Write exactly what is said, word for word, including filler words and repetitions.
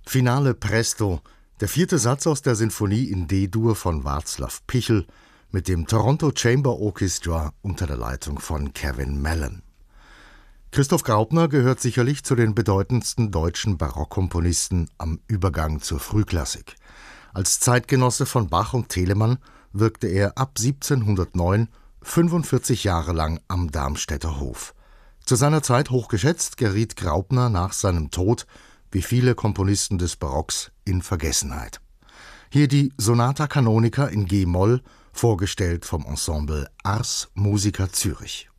Finale Presto, der vierte Satz aus der Sinfonie in D-Dur von Václav Pichel mit dem Toronto Chamber Orchestra unter der Leitung von Kevin Mellon. Christoph Graupner gehört sicherlich zu den bedeutendsten deutschen Barockkomponisten am Übergang zur Frühklassik. Als Zeitgenosse von Bach und Telemann wirkte er ab siebzehnhundertneun fünfundvierzig Jahre lang am Darmstädter Hof. Zu seiner Zeit hochgeschätzt, geriet Graupner nach seinem Tod, wie viele Komponisten des Barocks, in Vergessenheit. Hier die Sonata Canonica in G-Moll, vorgestellt vom Ensemble Ars Musica Zürich.